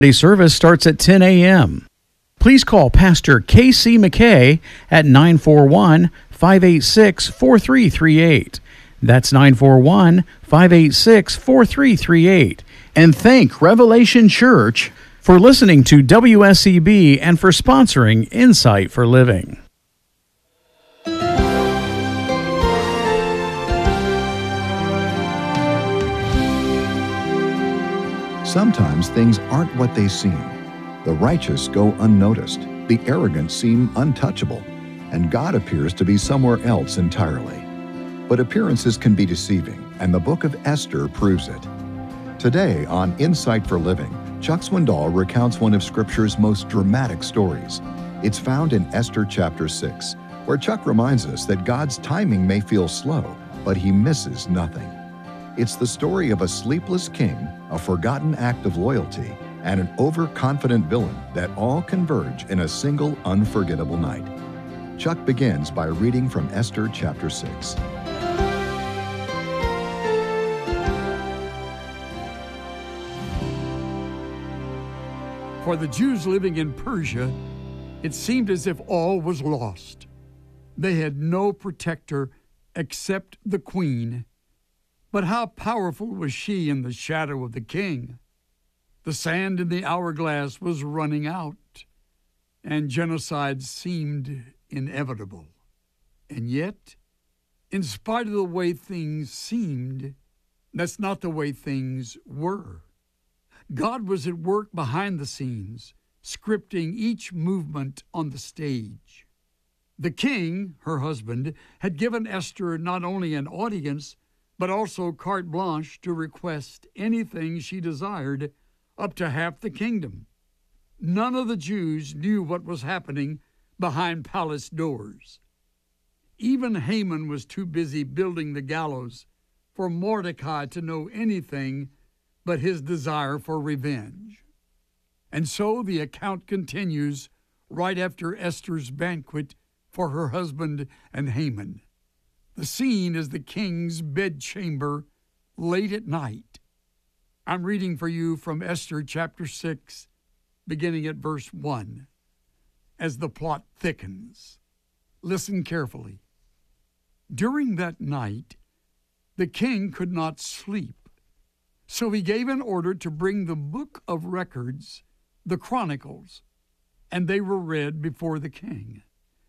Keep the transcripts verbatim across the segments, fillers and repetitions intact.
Sunday service starts at ten a.m. Please call Pastor K C McKay at nine four one, five eight six, four three three eight. That's nine four one, five eight six, four three three eight. And thank Revelation Church for listening to W S E B and for sponsoring Insight for Living. Sometimes things aren't what they seem. The righteous go unnoticed, the arrogant seem untouchable, and God appears to be somewhere else entirely. But appearances can be deceiving, and the book of Esther proves it. Today on Insight for Living, Chuck Swindoll recounts one of Scripture's most dramatic stories. It's found in Esther chapter six, where Chuck reminds us that God's timing may feel slow, but he misses nothing. It's the story of a sleepless king, a forgotten act of loyalty, and an overconfident villain that all converge in a single unforgettable night. Chuck begins by reading from Esther chapter six. For the Jews living in Persia, it seemed as if all was lost. They had no protector except the queen. But how powerful was she in the shadow of the king? The sand in the hourglass was running out, and genocide seemed inevitable. And yet, in spite of the way things seemed, that's not the way things were. God was at work behind the scenes, scripting each movement on the stage. The king, her husband, had given Esther not only an audience, but also carte blanche to request anything she desired, up to half the kingdom. None of the Jews knew what was happening behind palace doors. Even Haman was too busy building the gallows for Mordecai to know anything but his desire for revenge. And so the account continues right after Esther's banquet for her husband and Haman. The scene is the king's bedchamber late at night. I'm reading for you from Esther chapter six, beginning at verse one, as the plot thickens. Listen carefully. During that night, the king could not sleep, so he gave an order to bring the book of records, the Chronicles, and they were read before the king.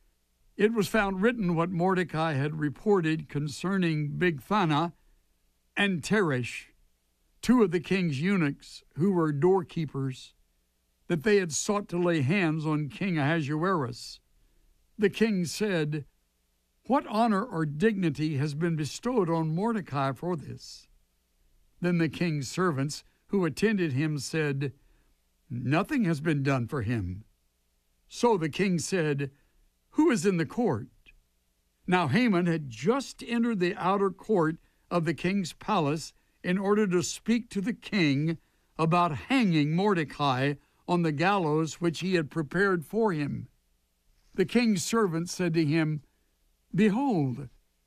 It was found written what Mordecai had reported concerning Bigthana and Teresh, two of the king's eunuchs who were doorkeepers, that they had sought to lay hands on King Ahasuerus. The king said, "What honor or dignity has been bestowed on Mordecai for this?" Then the king's servants who attended him said, "Nothing has been done for him." So the king said, "Who is in the court?" Now Haman had just entered the outer court of the king's palace in order to speak to the king about hanging Mordecai on the gallows which he had prepared for him. The king's servant said to him, "Behold,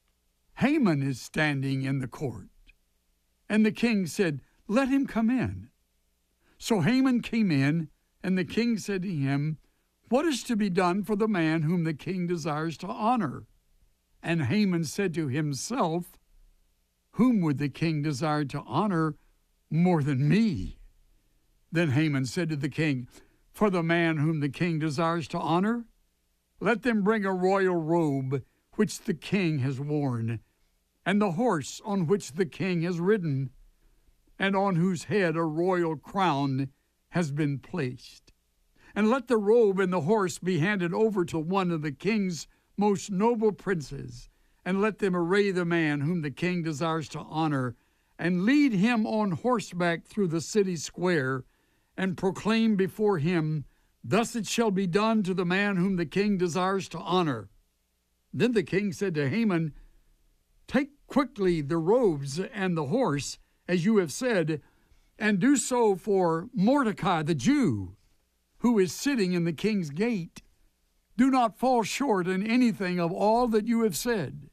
Haman is standing in the court." And the king said, "Let him come in." So Haman came in, and the king said to him, "What is to be done for the man whom the king desires to honor?" And Haman said to himself, "Whom would the king desire to honor more than me?" Then Haman said to the king, "For the man whom the king desires to honor, let them bring a royal robe which the king has worn, and the horse on which the king has ridden, and on whose head a royal crown has been placed. And let the robe and the horse be handed over to one of the king's most noble princes, and let them array the man whom the king desires to honor, and lead him on horseback through the city square, and proclaim before him, 'Thus it shall be done to the man whom the king desires to honor.'" Then the king said to Haman, "Take quickly the robes and the horse, as you have said, and do so for Mordecai the Jew, who is sitting in the king's gate. Do not fall short in anything of all that you have said."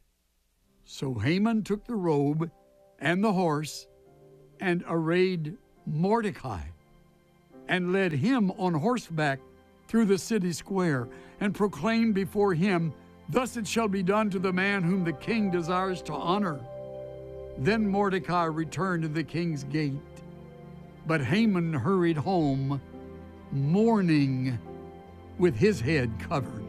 So Haman took the robe and the horse and arrayed Mordecai. and led him on horseback through the city square, and proclaimed before him, "Thus it shall be done to the man whom the king desires to honor." Then Mordecai returned to the king's gate, but Haman hurried home, mourning, with his head covered.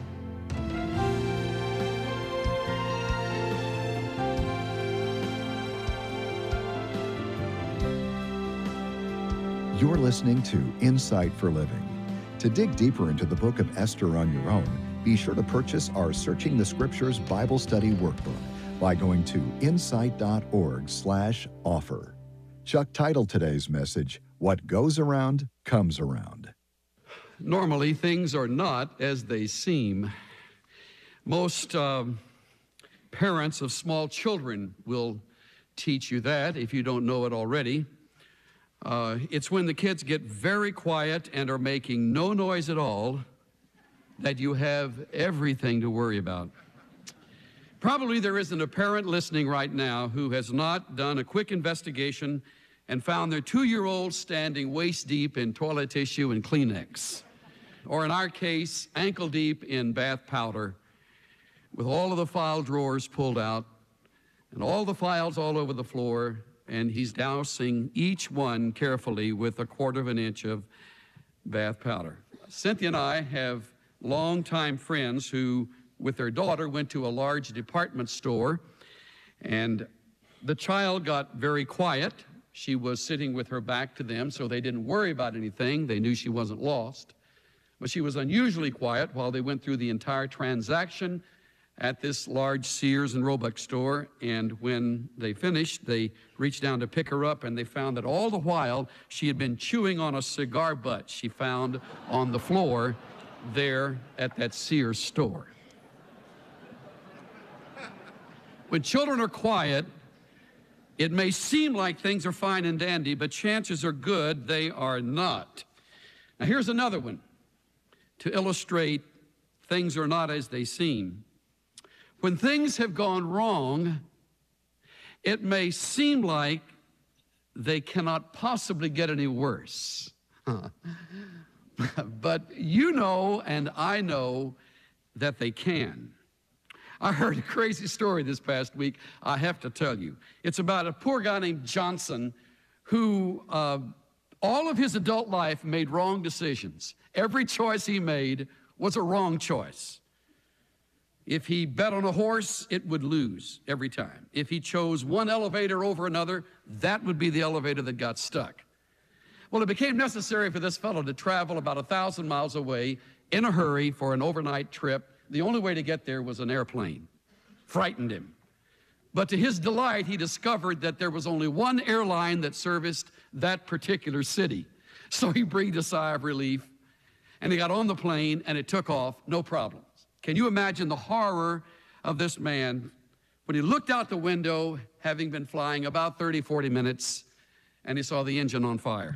You're listening to Insight for Living. To dig deeper into the book of Esther on your own, be sure to purchase our Searching the Scriptures Bible Study Workbook by going to insight.org slash offer. Chuck titled today's message, "What Goes Around, Comes Around." Normally, things are not as they seem. Most um, parents of small children will teach you that if you don't know it already. Uh, it's when the kids get very quiet and are making no noise at all that you have everything to worry about. Probably there isn't a parent listening right now who has not done a quick investigation and found their two-year-old standing waist-deep in toilet tissue and Kleenex, or in our case, ankle-deep in bath powder, with all of the file drawers pulled out and all the files all over the floor, and he's dousing each one carefully with a quarter of an inch of bath powder. Cynthia and I have longtime friends who, with their daughter, went to a large department store, and the child got very quiet. She was sitting with her back to them, so they didn't worry about anything. They knew she wasn't lost. But she was unusually quiet while they went through the entire transaction at this large Sears and Roebuck store, and when they finished, they reached down to pick her up, and they found that all the while she had been chewing on a cigar butt she found on the floor there at that Sears store. When children are quiet, it may seem like things are fine and dandy, but chances are good they are not. Now here's another one to illustrate things are not as they seem. When things have gone wrong, it may seem like they cannot possibly get any worse. But you know and I know that they can. I heard a crazy story this past week I have to tell you. It's about a poor guy named Johnson who uh, all of his adult life made wrong decisions. Every choice he made was a wrong choice. If he bet on a horse, it would lose every time. If he chose one elevator over another, that would be the elevator that got stuck. Well, it became necessary for this fellow to travel about a thousand miles away in a hurry for an overnight trip. The only way to get there was an airplane. Frightened him. But to his delight, he discovered that there was only one airline that serviced that particular city. So he breathed a sigh of relief, and he got on the plane, and it took off, no problems. Can you imagine the horror of this man when he looked out the window, having been flying about thirty, forty minutes, and he saw the engine on fire?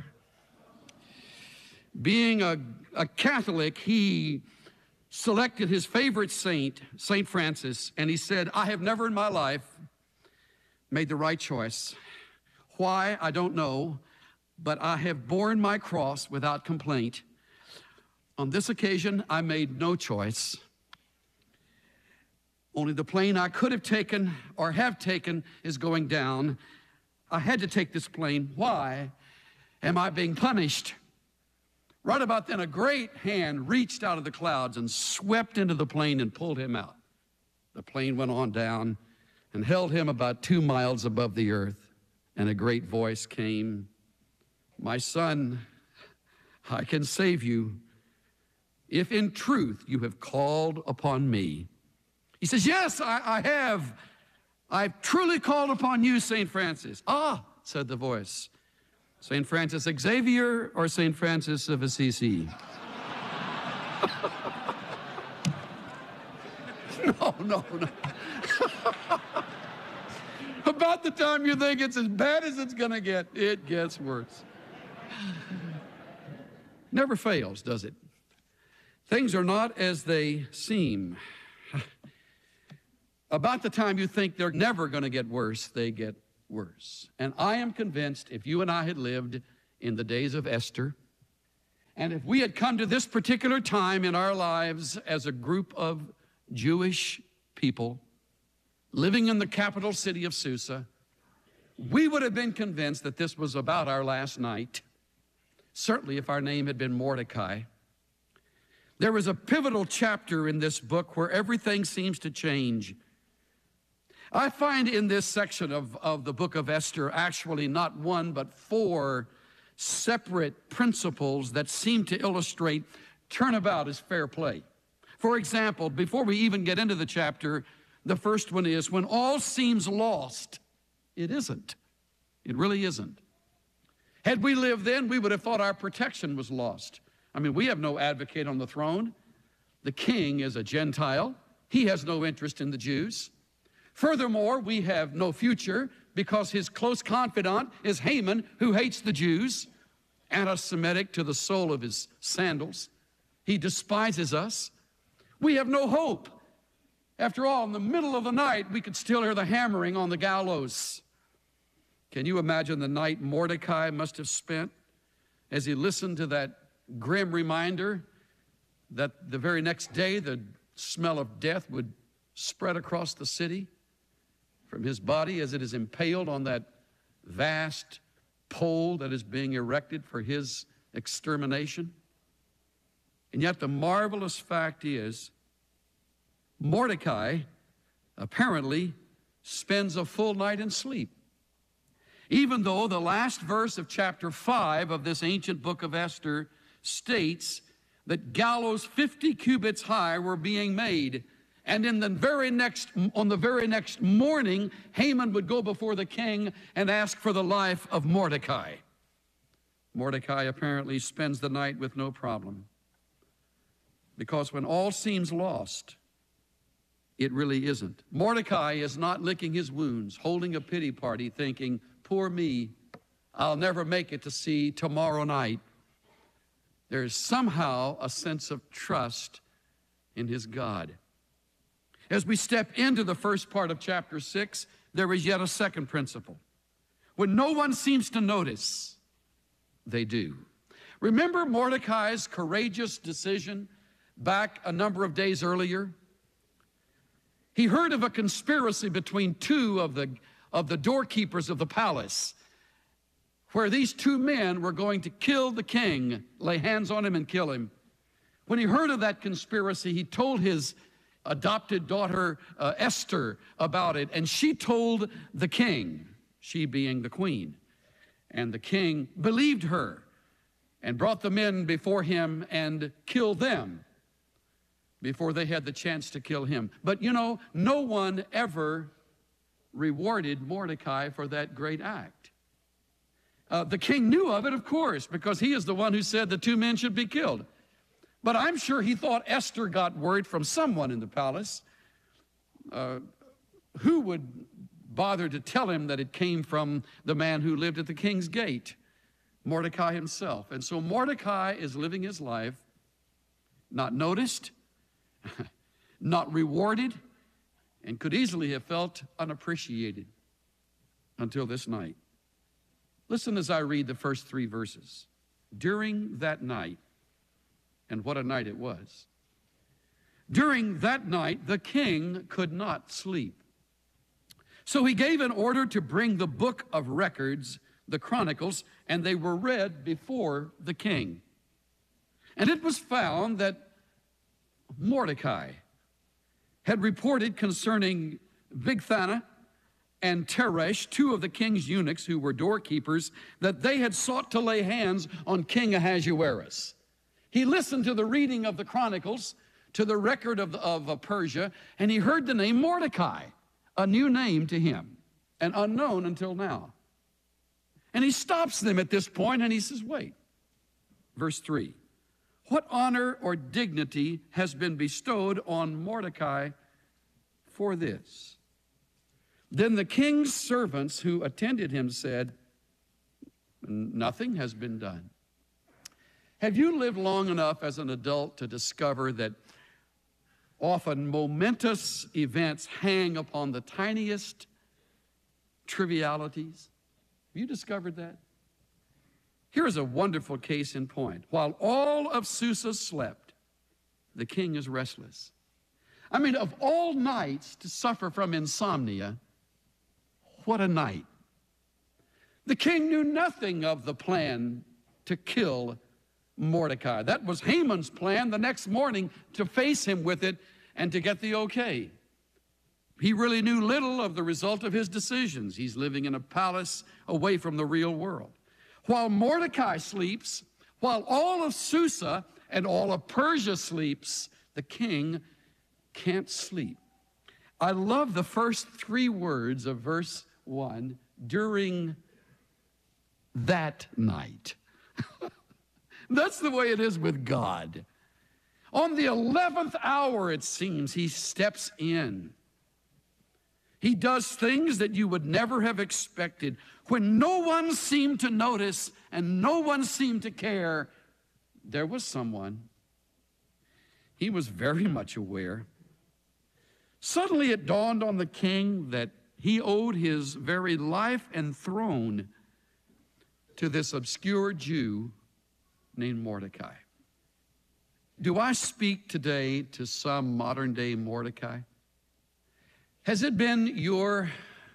Being a, a Catholic, he selected his favorite saint, Saint Francis, and he said, "I have never in my life made the right choice. Why, I don't know, but I have borne my cross without complaint. On this occasion, I made no choice. Only the plane I could have taken or have taken is going down. I had to take this plane. Why am I being punished?" Right about then, a great hand reached out of the clouds and swept into the plane and pulled him out. The plane went on down and held him about two miles above the earth, and a great voice came, "My son, I can save you if in truth you have called upon me." He says, "Yes, I, I have. I've truly called upon you, Saint Francis." "Ah," said the voice, "Saint Francis Xavier or Saint Francis of Assisi?" No, no, no. About the time you think it's as bad as it's going to get, it gets worse. Never fails, does it? Things are not as they seem. About the time you think they're never going to get worse, they get worse. And I am convinced if you and I had lived in the days of Esther, And if we had come to this particular time in our lives as a group of Jewish people living in the capital city of Susa, we would have been convinced that this was about our last night. Certainly if our name had been Mordecai. There was a pivotal chapter in this book where everything seems to change. I find in this section of, of the book of Esther actually not one but four separate principles that seem to illustrate turnabout is fair play. For example, before we even get into the chapter, the first one is, when all seems lost, it isn't. It really isn't. Had we lived then, we would have thought our protection was lost. I mean, we have no advocate on the throne. The king is a Gentile. He has no interest in the Jews. Furthermore, we have no future because his close confidant is Haman, who hates the Jews, anti-Semitic to the sole of his sandals. He despises us. We have no hope. After all, in the middle of the night, we could still hear the hammering on the gallows. Can you imagine the night Mordecai must have spent as he listened to that grim reminder that the very next day the smell of death would spread across the city from his body as it is impaled on that vast pole that is being erected for his extermination? And yet the marvelous fact is, Mordecai apparently spends a full night in sleep. Even though the last verse of chapter five of this ancient book of Esther states that gallows fifty cubits high were being made, and in the very next, on the very next morning, Haman would go before the king and ask for the life of Mordecai. Mordecai apparently spends the night with no problem, because when all seems lost, it really isn't. Mordecai is not licking his wounds, holding a pity party, thinking, poor me, I'll never make it to see tomorrow night. There is somehow a sense of trust in his God. As we step into the first part of chapter six, there is yet a second principle. When no one seems to notice, they do. Remember Mordecai's courageous decision back a number of days earlier? He heard of a conspiracy between two of the, of the doorkeepers of the palace, where these two men were going to kill the king, lay hands on him and kill him. When he heard of that conspiracy, he told his adopted daughter uh, Esther about it, and she told the king, she being the queen. And the king believed her and brought the men before him and killed them before they had the chance to kill him. But you know, no one ever rewarded Mordecai for that great act. Uh, the king knew of it, of course, because he is the one who said the two men should be killed. But I'm sure he thought Esther got word from someone in the palace. Uh, who would bother to tell him that it came from the man who lived at the king's gate? Mordecai himself. And so Mordecai is living his life not noticed, not rewarded, and could easily have felt unappreciated until this night. Listen as I read the first three verses. During that night, and what a night it was. During that night, the king could not sleep. So he gave an order to bring the book of records, the Chronicles, and they were read before the king. And it was found that Mordecai had reported concerning Bigthana and Teresh, two of the king's eunuchs who were doorkeepers, that they had sought to lay hands on King Ahasuerus. He listened to the reading of the Chronicles, to the record of, of uh, Persia, and he heard the name Mordecai, a new name to him, and unknown until now. And he stops them at this point and he says, wait. Verse three, what honor or dignity has been bestowed on Mordecai for this? Then the king's servants who attended him said, nothing has been done. Have you lived long enough as an adult to discover that often momentous events hang upon the tiniest trivialities? Have you discovered that? Here's a wonderful case in point. While all of Susa slept, the king is restless. I mean, of all nights to suffer from insomnia, what a night. The king knew nothing of the plan to kill Mordecai. That was Haman's plan the next morning, to face him with it and to get the okay. He really knew little of the result of his decisions. He's living in a palace away from the real world. While Mordecai sleeps, while all of Susa and all of Persia sleeps, the king can't sleep. I love the first three words of verse one, during that night. That's the way it is with God. On the eleventh hour, it seems, he steps in. He does things that you would never have expected. When no one seemed to notice and no one seemed to care, there was someone. He was very much aware. Suddenly it dawned on the king that he owed his very life and throne to this obscure Jew named Mordecai. Do I speak today to some modern day Mordecai? Has it been your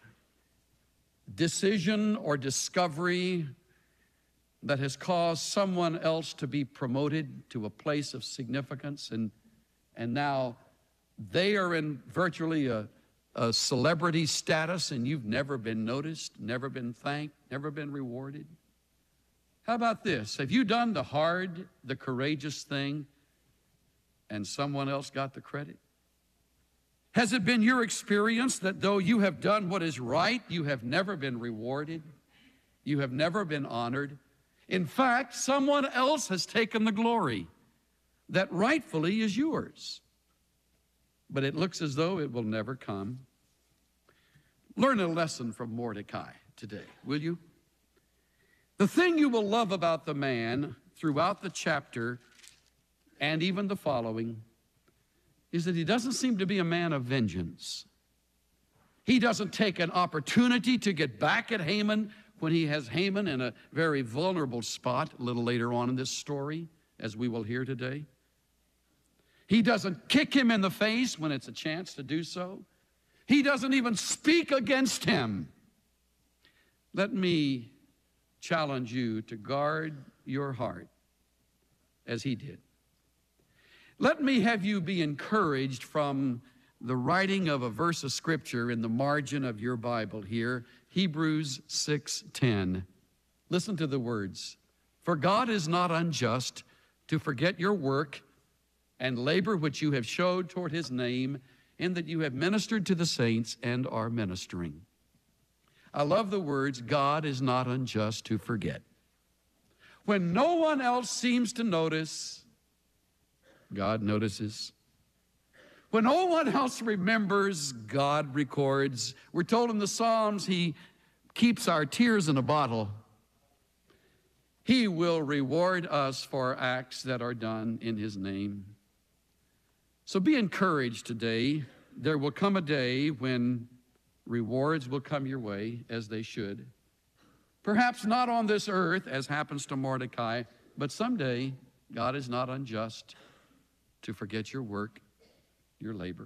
decision or discovery that has caused someone else to be promoted to a place of significance, and, and now they are in virtually a, a celebrity status, and you've never been noticed, never been thanked, never been rewarded? How about this? Have you done the hard, the courageous thing, and someone else got the credit? Has it been your experience that though you have done what is right, you have never been rewarded? You have never been honored? In fact, someone else has taken the glory that rightfully is yours. But it looks as though it will never come. Learn a lesson from Mordecai today, will you? The thing you will love about the man throughout the chapter and even the following is that he doesn't seem to be a man of vengeance. He doesn't take an opportunity to get back at Haman when he has Haman in a very vulnerable spot a little later on in this story, as we will hear today. He doesn't kick him in the face when it's a chance to do so. He doesn't even speak against him. Let me challenge you to guard your heart as he did. Let me have you be encouraged from the writing of a verse of scripture in the margin of your Bible here, Hebrews six ten. Listen to the words. For God is not unjust to forget your work and labor which you have showed toward his name, in that you have ministered to the saints and are ministering. I love the words, God is not unjust to forget. When no one else seems to notice, God notices. When no one else remembers, God records. We're told in the Psalms, he keeps our tears in a bottle. He will reward us for acts that are done in his name. So be encouraged today. There will come a day when rewards will come your way, as they should. Perhaps not on this earth, as happens to Mordecai, but someday God is not unjust to forget your work, your labor.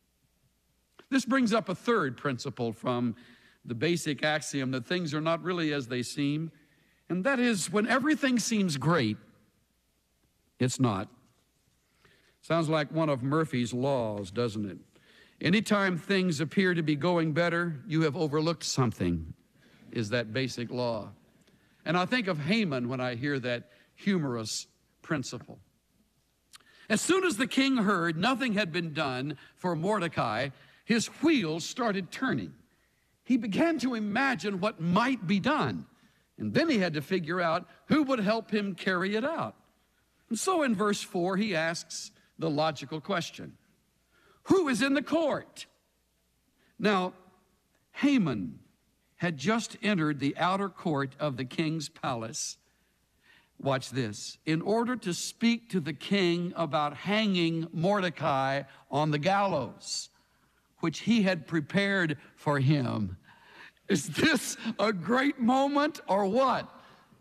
This brings up a third principle from the basic axiom that things are not really as they seem, and that is when everything seems great, it's not. Sounds like one of Murphy's laws, doesn't it? Anytime things appear to be going better, you have overlooked something, is that basic law. And I think of Haman when I hear that humorous principle. As soon as the king heard nothing had been done for Mordecai, his wheels started turning. He began to imagine what might be done. And then he had to figure out who would help him carry it out. And so in verse four, he asks the logical question, who is in the court? Now, Haman had just entered the outer court of the king's palace. Watch this. In order to speak to the king about hanging Mordecai on the gallows, which he had prepared for him. Is this a great moment or what?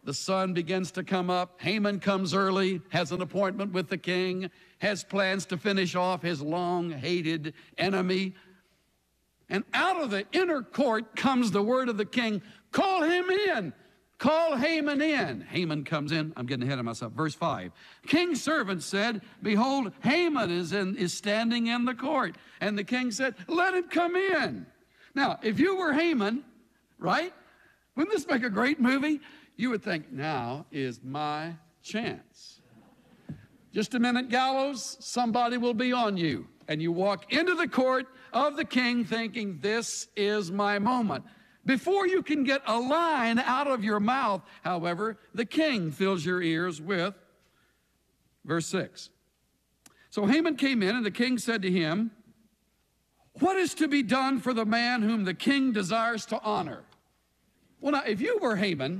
The sun begins to come up. Haman comes early, has an appointment with the king, has plans to finish off his long-hated enemy. And out of the inner court comes the word of the king, call him in. Call Haman in. Haman comes in. I'm getting ahead of myself. Verse five. King's servant said, behold, Haman is, in, is standing in the court. And the king said, let him come in. Now, if you were Haman, right? Wouldn't this make a great movie? You would think, now is my chance. Just a minute, gallows, somebody will be on you. And you walk into the court of the king thinking, this is my moment. Before you can get a line out of your mouth, however, the king fills your ears with verse six. So Haman came in, and the king said to him, what is to be done for the man whom the king desires to honor? Well, now, if you were Haman,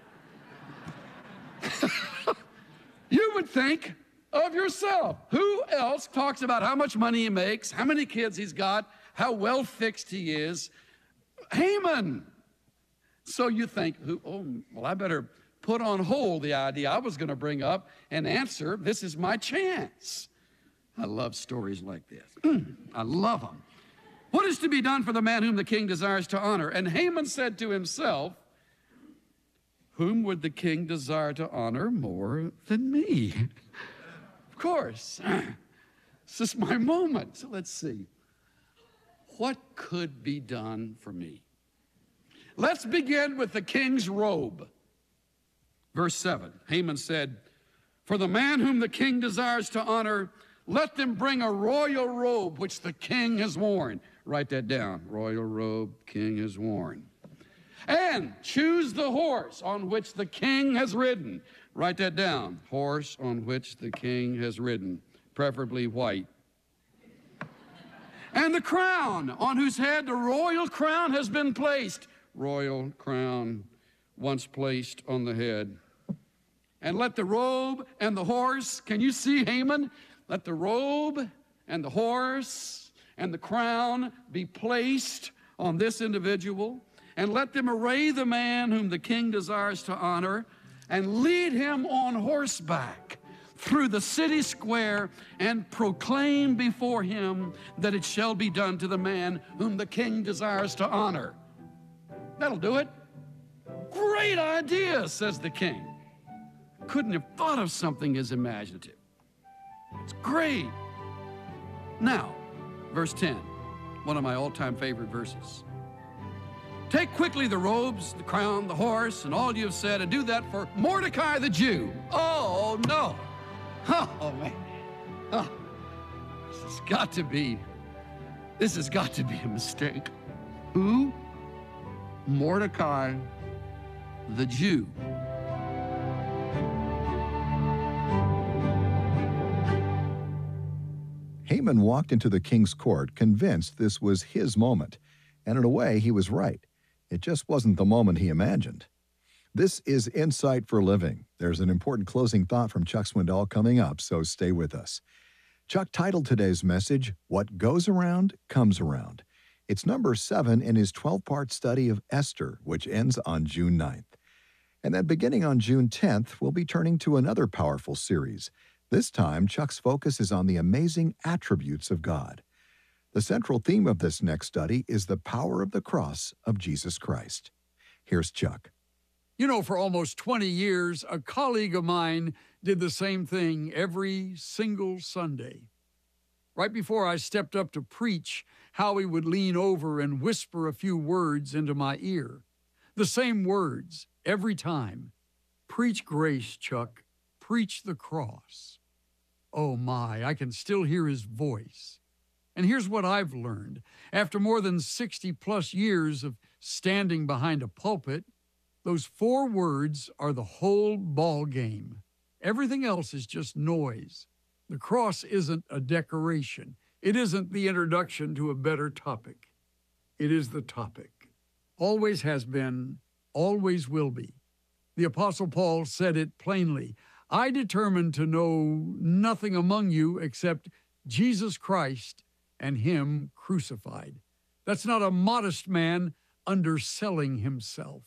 you would think of yourself. Who else talks about how much money he makes, how many kids he's got, how well fixed he is? Haman. So you think, oh, well, I better put on hold the idea I was going to bring up and answer. This is my chance. I love stories like this. I love them. What is to be done for the man whom the king desires to honor? And Haman said to himself, whom would the king desire to honor more than me? Of course. This is my moment. So let's see. What could be done for me? Let's begin with the king's robe. Verse seven, Haman said, for the man whom the king desires to honor, let them bring a royal robe which the king has worn. Write that down. Royal robe king has worn. And choose the horse on which the king has ridden. Write that down. Horse on which the king has ridden, preferably white. And the crown on whose head the royal crown has been placed. Royal crown once placed on the head. And let the robe and the horse, can you see Haman? Let the robe and the horse and the crown be placed on this individual. And let them array the man whom the king desires to honor and lead him on horseback through the city square and proclaim before him that it shall be done to the man whom the king desires to honor. That'll do it. Great idea, says the king. Couldn't have thought of something as imaginative. It's great. Now, verse ten, one of my all-time favorite verses. Take quickly the robes, the crown, the horse, and all you have said, and do that for Mordecai the Jew. Oh, no. Oh, man. Oh, this has got to be, this has got to be a mistake. Who? Mordecai the Jew. Haman walked into the king's court convinced this was his moment, and in a way he was right. It just wasn't the moment he imagined. This is Insight for Living. There's an important closing thought from Chuck Swindoll coming up, so stay with us. Chuck titled today's message, What Goes Around, Comes Around. It's number seven in his twelve-part study of Esther, which ends on June ninth. And then beginning on June tenth, we'll be turning to another powerful series. This time, Chuck's focus is on the amazing attributes of God. The central theme of this next study is the power of the cross of Jesus Christ. Here's Chuck. You know, for almost twenty years, a colleague of mine did the same thing every single Sunday. Right before I stepped up to preach, Howie would lean over and whisper a few words into my ear. The same words every time. Preach grace, Chuck. Preach the cross. Oh my, I can still hear his voice. And here's what I've learned. After more than sixty plus years of standing behind a pulpit, those four words are the whole ball game. Everything else is just noise. The cross isn't a decoration. It isn't the introduction to a better topic. It is the topic. Always has been, always will be. The Apostle Paul said it plainly. I determined to know nothing among you except Jesus Christ and him crucified. That's not a modest man underselling himself.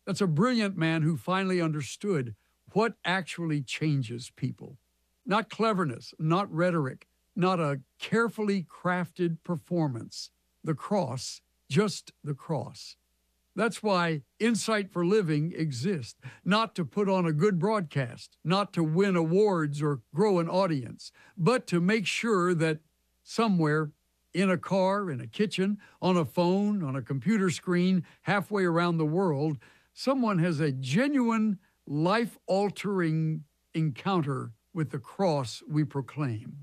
That's a brilliant man who finally understood what actually changes people. Not cleverness, not rhetoric, not a carefully crafted performance. The cross, just the cross. That's why Insight for Living exists, not to put on a good broadcast, not to win awards or grow an audience, but to make sure that somewhere in a car, in a kitchen, on a phone, on a computer screen, halfway around the world, someone has a genuine, life-altering encounter with the cross we proclaim.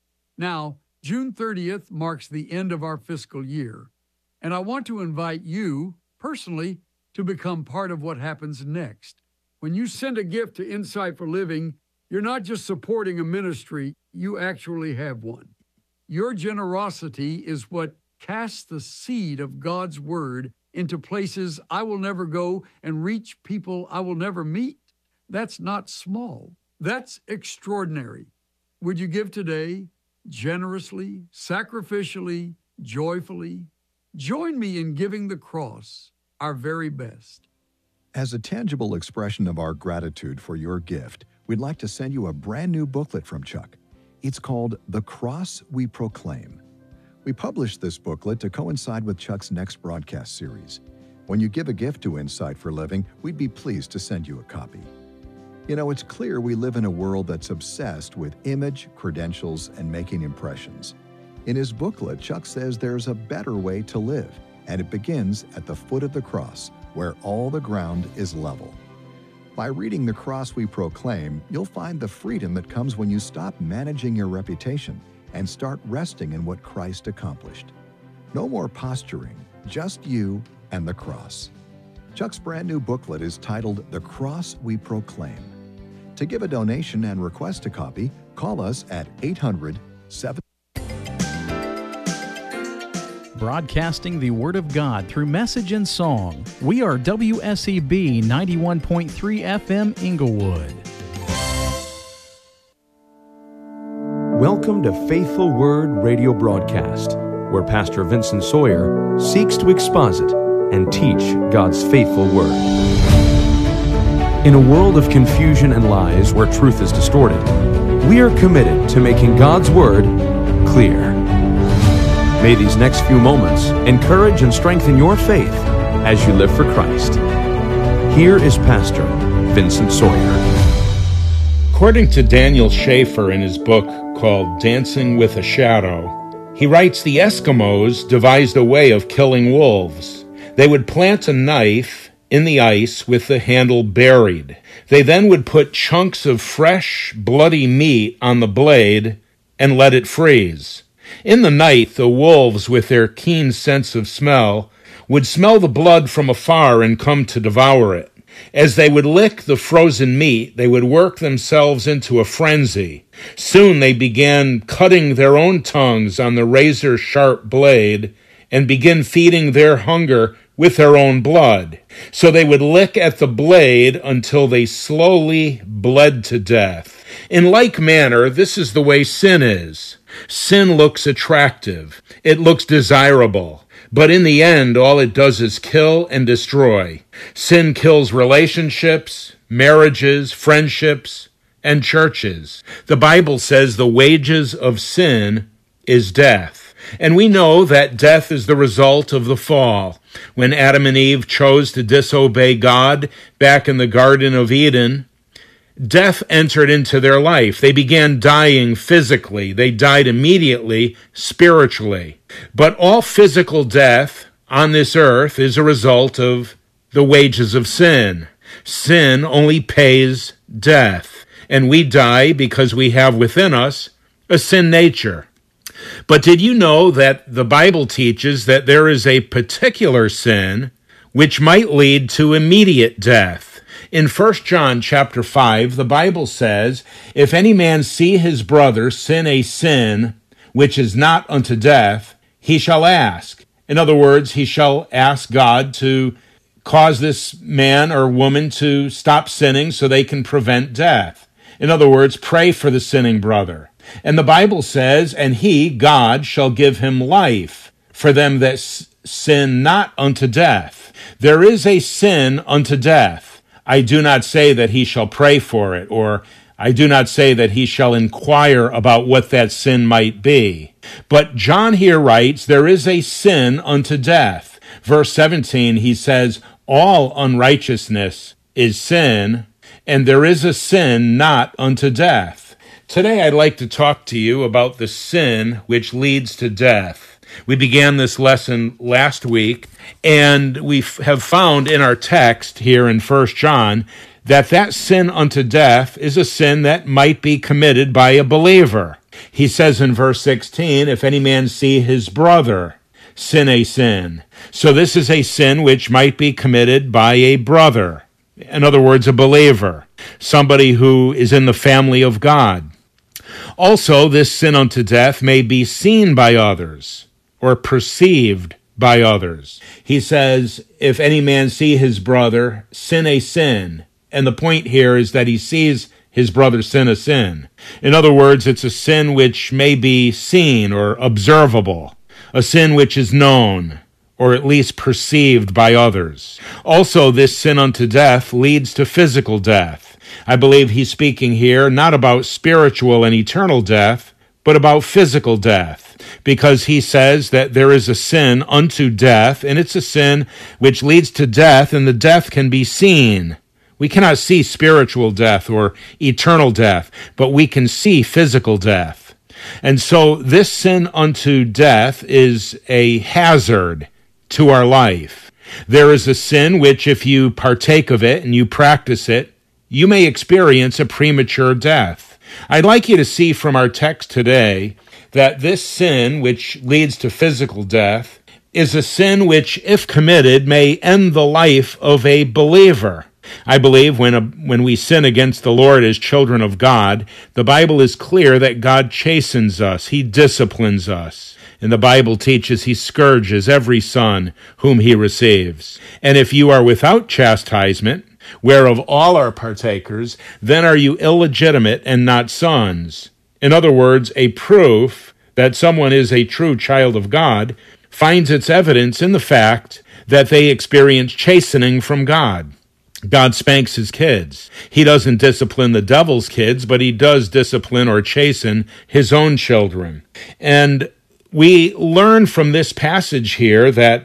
Now, June thirtieth marks the end of our fiscal year, and I want to invite you, personally, to become part of what happens next. When you send a gift to Insight for Living, you're not just supporting a ministry, you actually have one. Your generosity is what casts the seed of God's Word into places I will never go and reach people I will never meet. That's not small. That's extraordinary. Would you give today, generously, sacrificially, joyfully? Join me in giving the cross our very best. As a tangible expression of our gratitude for your gift, we'd like to send you a brand new booklet from Chuck. It's called The Cross We Proclaim. We published this booklet to coincide with Chuck's next broadcast series. When you give a gift to Insight for Living, we'd be pleased to send you a copy. You know, it's clear we live in a world that's obsessed with image, credentials, and making impressions. In his booklet, Chuck says there's a better way to live, and it begins at the foot of the cross, where all the ground is level. By reading The Cross We Proclaim, you'll find the freedom that comes when you stop managing your reputation and start resting in what Christ accomplished. No more posturing, just you and the cross. Chuck's brand new booklet is titled The Cross We Proclaim. To give a donation and request a copy, call us at eight hundred, seven Broadcasting the Word of God through message and song. We are W S E B ninety-one point three F M Inglewood. Welcome to Faithful Word Radio Broadcast, where Pastor Vincent Sawyer seeks to exposit and teach God's faithful Word. In a world of confusion and lies where truth is distorted, we are committed to making God's Word clear. May these next few moments encourage and strengthen your faith as you live for Christ. Here is Pastor Vincent Sawyer. According to Daniel Schaefer in his book called Dancing with a Shadow, he writes the Eskimos devised a way of killing wolves. They would plant a knife in the ice with the handle buried. They then would put chunks of fresh, bloody meat on the blade and let it freeze. In the night, the wolves, with their keen sense of smell, would smell the blood from afar and come to devour it. As they would lick the frozen meat, they would work themselves into a frenzy. Soon they began cutting their own tongues on the razor-sharp blade and begin feeding their hunger with their own blood. So they would lick at the blade until they slowly bled to death. In like manner, this is the way sin is. Sin looks attractive. It looks desirable. But in the end, all it does is kill and destroy. Sin kills relationships, marriages, friendships, and churches. The Bible says the wages of sin is death. And we know that death is the result of the fall. When Adam and Eve chose to disobey God back in the Garden of Eden, death entered into their life. They began dying physically. They died immediately spiritually. But all physical death on this earth is a result of the wages of sin. Sin only pays death, and we die because we have within us a sin nature. But did you know that the Bible teaches that there is a particular sin which might lead to immediate death? In First John chapter five, the Bible says, "If any man see his brother sin a sin which is not unto death, he shall ask." In other words, he shall ask God to cause this man or woman to stop sinning so they can prevent death. In other words, pray for the sinning brother. And the Bible says, "And he, God, shall give him life for them that sin not unto death. There is a sin unto death. I do not say that he shall pray for it, or I do not say that he shall inquire about what that sin might be. But John here writes, there is a sin unto death. Verse seventeen, he says, all unrighteousness is sin, and there is a sin not unto death. Today I'd like to talk to you about the sin which leads to death. We began this lesson last week, and we have found in our text here in First John that that sin unto death is a sin that might be committed by a believer. He says in verse sixteen, if any man see his brother sin a sin. So this is a sin which might be committed by a brother. In other words, a believer, somebody who is in the family of God. Also, this sin unto death may be seen by others or perceived by others. He says, if any man see his brother sin a sin, and the point here is that he sees his brother sin a sin. In other words, it's a sin which may be seen or observable, a sin which is known, or at least perceived by others. Also, this sin unto death leads to physical death. I believe he's speaking here not about spiritual and eternal death, but about physical death, because he says that there is a sin unto death, and it's a sin which leads to death, and the death can be seen. We cannot see spiritual death or eternal death, but we can see physical death. And so this sin unto death is a hazard to our life. There is a sin which, if you partake of it and you practice it, you may experience a premature death. I'd like you to see from our text today that this sin, which leads to physical death, is a sin which, if committed, may end the life of a believer. I believe when a, when we sin against the Lord as children of God, the Bible is clear that God chastens us. He disciplines us. And the Bible teaches he scourges every son whom he receives. And if you are without chastisement, whereof all are partakers, then are you illegitimate and not sons. In other words, a proof that someone is a true child of God finds its evidence in the fact that they experience chastening from God. God spanks his kids. He doesn't discipline the devil's kids, but he does discipline or chasten his own children. And we learn from this passage here that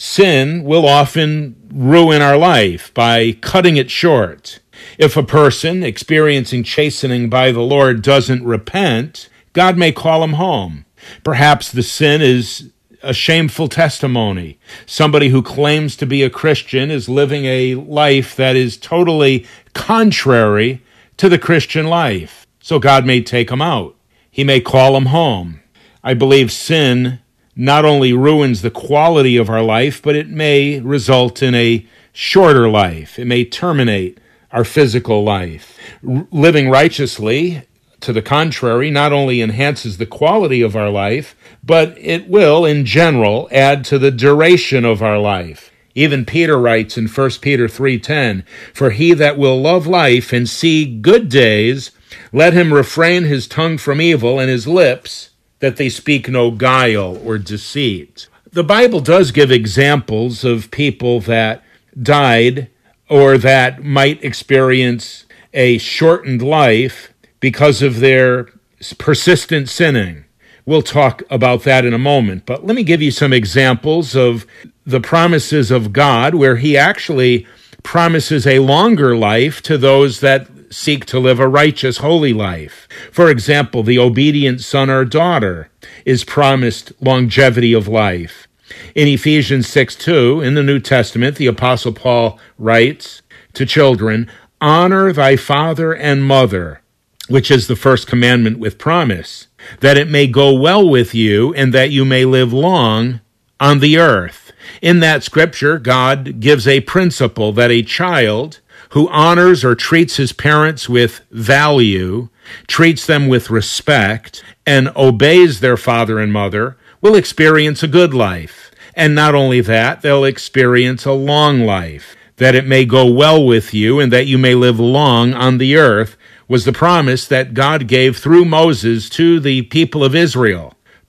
sin will often ruin our life by cutting it short. If a person experiencing chastening by the Lord doesn't repent, God may call him home. Perhaps the sin is a shameful testimony. Somebody who claims to be a Christian is living a life that is totally contrary to the Christian life. So God may take him out. He may call him home. I believe sin not only ruins the quality of our life, but it may result in a shorter life. It may terminate our physical life. R- living righteously, to the contrary, not only enhances the quality of our life, but it will, in general, add to the duration of our life. Even Peter writes in First Peter three ten, for he that will love life and see good days, let him refrain his tongue from evil and his lips, that they speak no guile or deceit. The Bible does give examples of people that died or that might experience a shortened life because of their persistent sinning. We'll talk about that in a moment, but let me give you some examples of the promises of God where he actually promises a longer life to those that seek to live a righteous, holy life. For example, the obedient son or daughter is promised longevity of life. In Ephesians six two, in the New Testament, the Apostle Paul writes to children, honor thy father and mother, which is the first commandment with promise, that it may go well with you and that you may live long on the earth. In that scripture, God gives a principle that a child who honors or treats his parents with value, treats them with respect, and obeys their father and mother will experience a good life. And not only that, they'll experience a long life, that it may go well with you and that you may live long on the earth, was the promise that God gave through Moses to the people of Israel.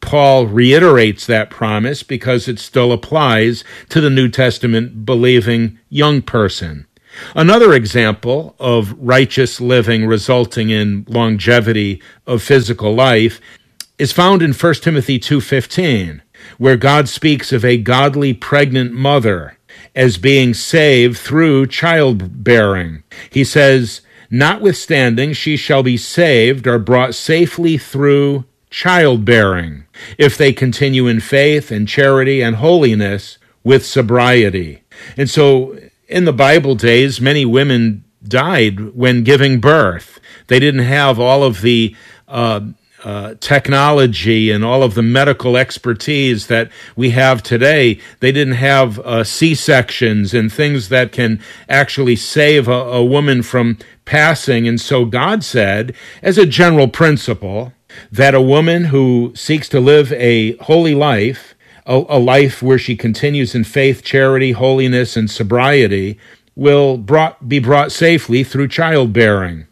Paul reiterates that promise because it still applies to the New Testament believing young person. Another example of righteous living resulting in longevity of physical life is found in First Timothy two fifteen, where God speaks of a godly pregnant mother as being saved through childbearing. He says, "Notwithstanding, she shall be saved or brought safely through childbearing, if they continue in faith and charity and holiness with sobriety." And so, in the Bible days, many women died when giving birth. They didn't have all of the uh, uh, technology and all of the medical expertise that we have today. They didn't have uh, C-sections and things that can actually save a, a woman from passing. And so God said, as a general principle, that a woman who seeks to live a holy life, a, a life where she continues in faith, charity, holiness, and sobriety, will brought, be brought safely through childbearing.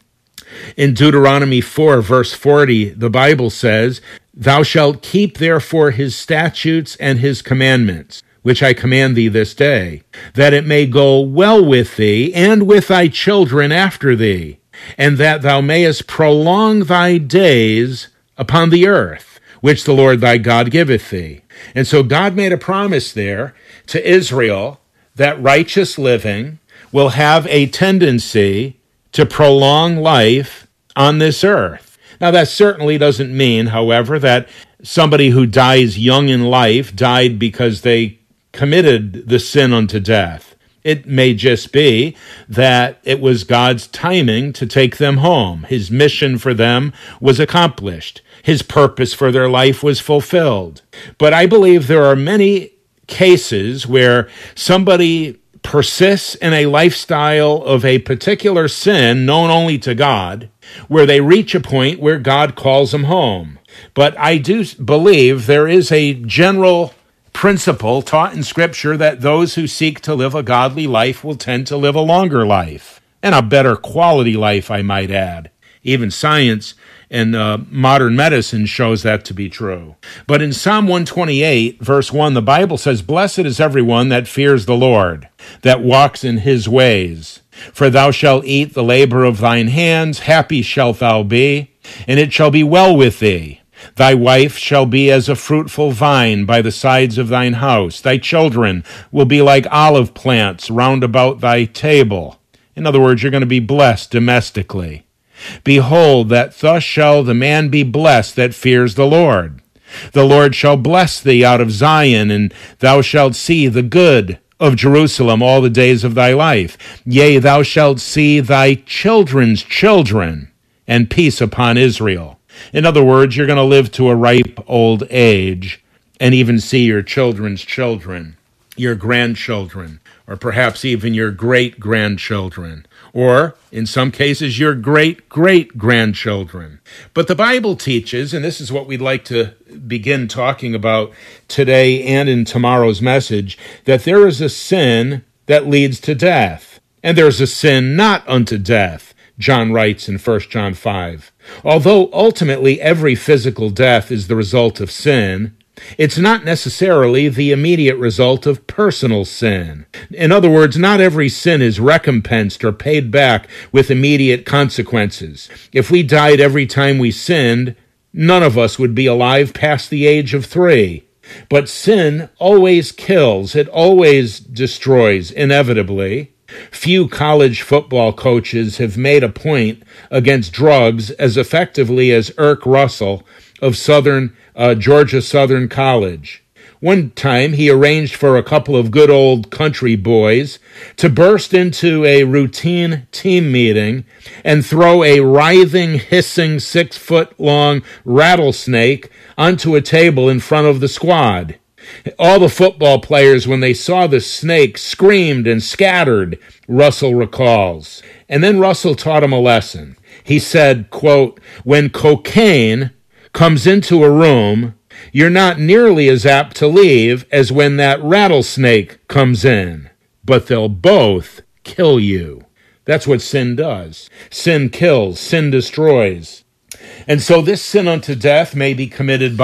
In Deuteronomy four, verse forty, the Bible says, "Thou shalt keep therefore his statutes and his commandments, which I command thee this day, that it may go well with thee and with thy children after thee, and that thou mayest prolong thy days upon the earth, which the Lord thy God giveth thee." And so God made a promise there to Israel that righteous living will have a tendency to prolong life on this earth. Now, that certainly doesn't mean, however, that somebody who dies young in life died because they committed the sin unto death. It may just be that it was God's timing to take them home. His mission for them was accomplished. His purpose for their life was fulfilled. But I believe there are many cases where somebody persists in a lifestyle of a particular sin known only to God, where they reach a point where God calls them home. But I do believe there is a general principle taught in Scripture that those who seek to live a godly life will tend to live a longer life, and a better quality life, I might add. Even science and uh, modern medicine shows that to be true. But in Psalm one twenty-eight, verse one, the Bible says, "Blessed is everyone that fears the Lord, that walks in his ways. For thou shalt eat the labor of thine hands, happy shalt thou be, and it shall be well with thee. Thy wife shall be as a fruitful vine by the sides of thine house. Thy children will be like olive plants round about thy table." In other words, you're going to be blessed domestically. "Behold, that thus shall the man be blessed that fears the Lord. The Lord shall bless thee out of Zion, and thou shalt see the good of Jerusalem all the days of thy life. Yea, thou shalt see thy children's children, and peace upon Israel." In other words, you're going to live to a ripe old age and even see your children's children, your grandchildren, or perhaps even your great-grandchildren, or in some cases, your great-great-grandchildren. But the Bible teaches, and this is what we'd like to begin talking about today and in tomorrow's message, that there is a sin that leads to death, and there's a sin not unto death, John writes in First John five. Although ultimately every physical death is the result of sin, it's not necessarily the immediate result of personal sin. In other words, not every sin is recompensed or paid back with immediate consequences. If we died every time we sinned, none of us would be alive past the age of three. But sin always kills. It always destroys, inevitably. Few college football coaches have made a point against drugs as effectively as Erk Russell of Southern uh, Georgia Southern College. One time he arranged for a couple of good old country boys to burst into a routine team meeting and throw a writhing, hissing, six-foot-long rattlesnake onto a table in front of the squad. All the football players, when they saw the snake, screamed and scattered, Russell recalls. And then Russell taught him a lesson. He said, quote, "When cocaine comes into a room, you're not nearly as apt to leave as when that rattlesnake comes in, but they'll both kill you." That's what sin does. Sin kills, sin destroys. And so this sin unto death may be committed by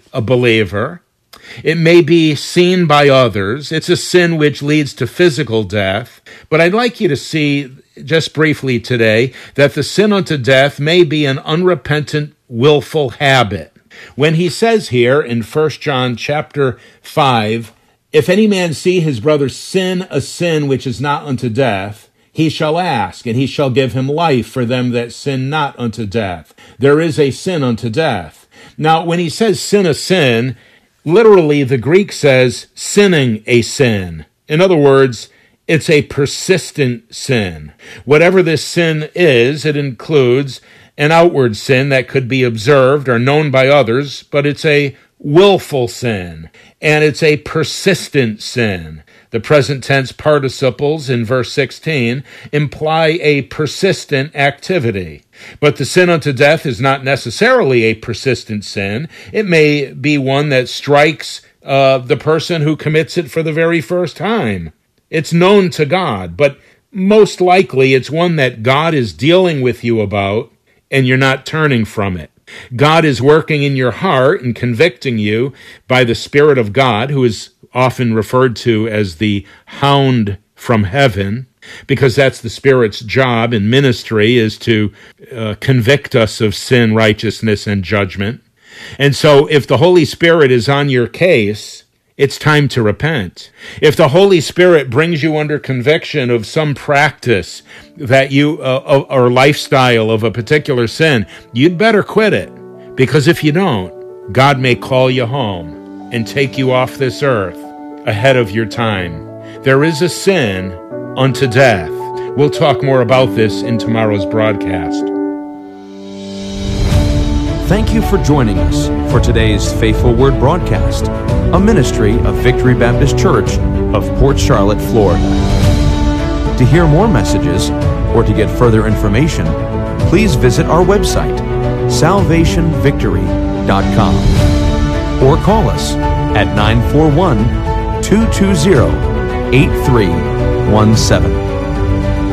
a believer. It may be seen by others. It's a sin which leads to physical death. But I'd like you to see, just briefly today, that the sin unto death may be an unrepentant, willful habit. When he says here in First John chapter five, if any man see his brother sin a sin which is not unto death, he shall ask, and he shall give him life for them that sin not unto death. There is a sin unto death. Now, when he says sin a sin, literally the Greek says sinning a sin. In other words, it's a persistent sin. Whatever this sin is, it includes an outward sin that could be observed or known by others, but it's a willful sin, and it's a persistent sin. The present tense participles in verse sixteen imply a persistent activity. But the sin unto death is not necessarily a persistent sin. It may be one that strikes uh, the person who commits it for the very first time. It's known to God, but most likely it's one that God is dealing with you about, and you're not turning from it. God is working in your heart and convicting you by the Spirit of God, who is often referred to as the hound from heaven, because that's the Spirit's job in ministry, is to uh, convict us of sin, righteousness, and judgment. And so if the Holy Spirit is on your case, it's time to repent. If the Holy Spirit brings you under conviction of some practice that you uh, or lifestyle of a particular sin, you'd better quit it. Because if you don't, God may call you home and take you off this earth ahead of your time. There is a sin unto death. We'll talk more about this in tomorrow's broadcast. Thank you for joining us for today's Faithful Word broadcast, a ministry of Victory Baptist Church of Port Charlotte, Florida. To hear more messages or to get further information, please visit our website, salvation victory dot com, or call us at nine four one, two two zero, eight three one seven.